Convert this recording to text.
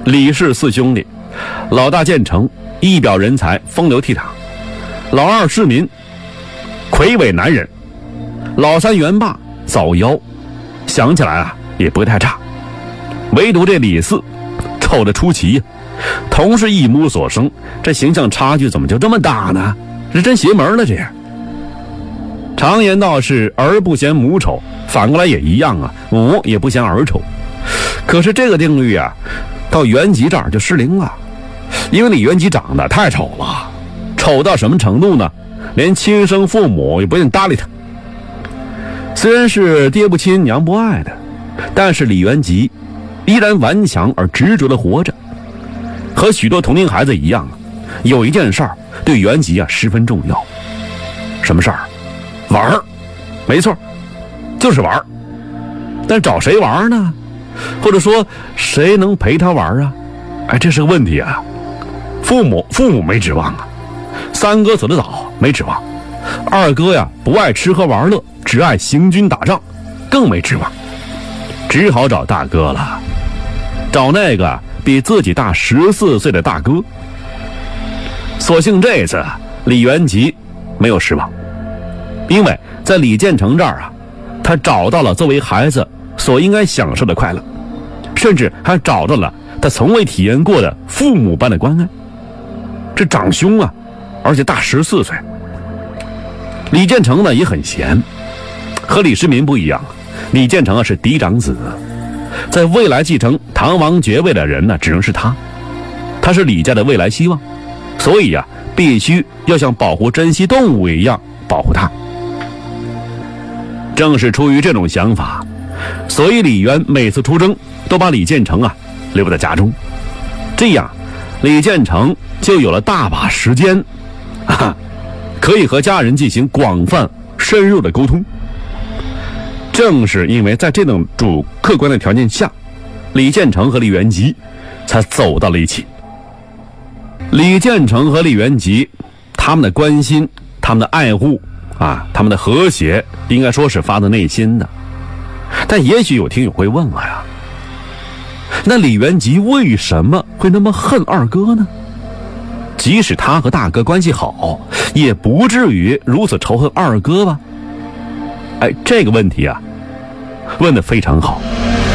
李氏四兄弟，老大建成一表人才，风流倜傥；老二世民，魁伟男人；老三元霸，早夭。想起来啊，也不会太差。唯独这李四，丑得出奇呀！同是一母所生，这形象差距怎么就这么大呢？这真邪门了，这样。常言道是儿不嫌母丑，反过来也一样啊，母也不嫌儿丑。可是这个定律啊，到元吉这儿就失灵了，因为李元吉长得太丑了，丑到什么程度呢？连亲生父母也不愿搭理他。虽然是爹不亲娘不爱的，但是李元吉依然顽强而执着地活着。和许多同龄孩子一样，有一件事儿对元吉啊十分重要。什么事儿？玩儿。没错，就是玩儿。但找谁玩呢？或者说谁能陪他玩啊？哎，这是个问题啊。父母没指望啊，三哥走得早，没指望。二哥呀不爱吃喝玩乐，只爱行军打仗，更没指望。只好找大哥了，找那个比自己大14岁的大哥。所幸这次李元吉没有失望，因为在李建成这儿啊，他找到了作为孩子所应该享受的快乐，甚至还找到了他从未体验过的父母般的关爱。这长兄啊，而且大14岁。李建成呢也很闲，和李世民不一样，李建成啊是嫡长子，在未来继承唐王爵位的人呢只能是他，他是李家的未来希望，所以啊必须要像保护珍稀动物一样保护他。正是出于这种想法，所以李渊每次出征都把李建成啊留在家中，这样李建成就有了大把时间可以和家人进行广泛深入的沟通。正是因为在这种主客观的条件下，李建成和李元吉才走到了一起。李建成和李元吉他们的关心，他们的爱护啊，他们的和谐，应该说是发自内心的。但也许有听友会问了呀，那李元吉为什么会那么恨二哥呢？即使他和大哥关系好，也不至于如此仇恨二哥吧？哎，这个问题啊，问得非常好。